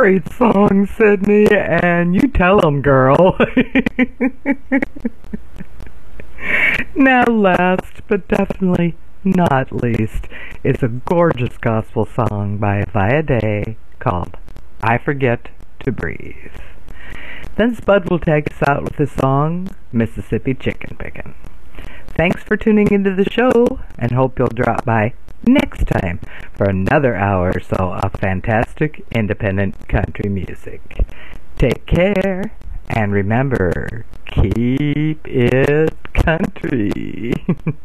Great song, Sydney, and you tell 'em, girl. Now, last but definitely not least, is a gorgeous gospel song by Viaday called I Forget to Breathe. Then Spud will take us out with the song Mississippi Chicken Pickin'. Thanks for tuning into the show, and hope you'll drop by next time for another hour or so of fantastic independent country music. Take care, and remember, keep it country.